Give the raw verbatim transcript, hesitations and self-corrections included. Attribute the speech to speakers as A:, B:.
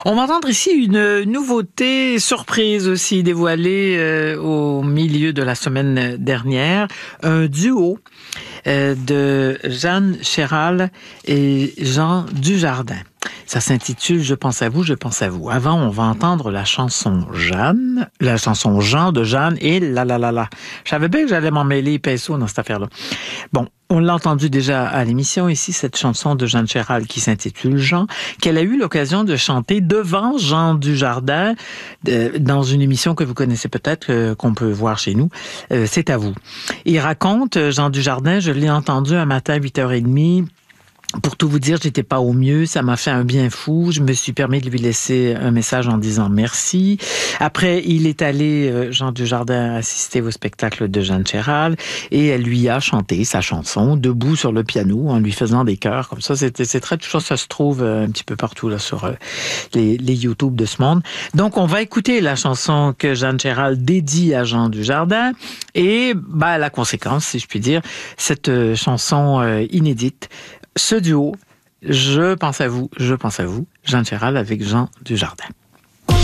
A: On va entendre ici une nouveauté surprise aussi dévoilée euh, au milieu de la semaine dernière. Un duo euh, de Jeanne Chéral et Jean Dujardin. Ça s'intitule « Je pense à vous, je pense à vous ». Avant, on va entendre la chanson Jeanne, la chanson Jean de Jeanne et la la la la. Je savais bien que j'allais m'en mêler pinceau dans cette affaire-là. Bon, on l'a entendu déjà à l'émission ici, cette chanson de Jeanne Chéral qui s'intitule Jean, qu'elle a eu l'occasion de chanter devant Jean Dujardin euh, dans une émission que vous connaissez peut-être, euh, qu'on peut voir chez nous. Euh, C'est à vous. Il raconte, Jean Dujardin, je l'ai entendu un matin à huit heures trente. Pour tout vous dire, j'étais pas au mieux, ça m'a fait un bien fou. Je me suis permis de lui laisser un message en disant merci. Après, il est allé, Jean Dujardin, assister au spectacle de Jeanne Chéral et elle lui a chanté sa chanson debout sur le piano en lui faisant des chœurs comme ça. C'était, c'est très touchant, ça se trouve un petit peu partout là sur les, les YouTube de ce monde. Donc, on va écouter la chanson que Jeanne Chéral dédie à Jean Dujardin et, bah, la conséquence, si je puis dire, cette chanson inédite. Ce duo, je pense à vous, je pense à vous, Jeanne Chéral avec Jean Dujardin.